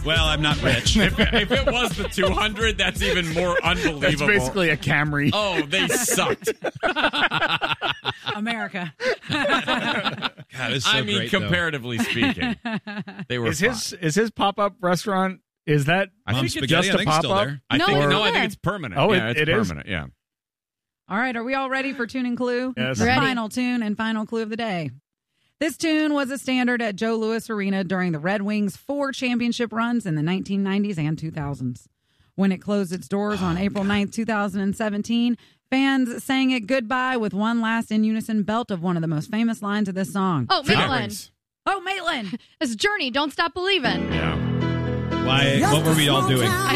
Well, I'm not rich. If it was the 200, that's even more unbelievable. That's basically a Camry. Oh, they sucked. America. God, it's so I mean, great, though. comparatively speaking, they were. Is his pop-up restaurant, is that I think Spaghetti, just I a think, still pop-up? there. I No, think it's I there. think it's permanent. Oh, yeah, it it's is? permanent. Yeah. All right, are we all ready for Tune and Clue? Yes. The Ready. final tune and final clue of the day. This tune was a standard at Joe Louis Arena during the Red Wings' 4 championship runs in the 1990s and 2000s. When it closed its doors on April 9th, 2017, fans sang it goodbye with one last in unison belt of one of the most famous lines of this song. Oh, Maitland. Oh, Maitland! It's Journey. Don't stop believing. Yeah. Why? What were we all doing?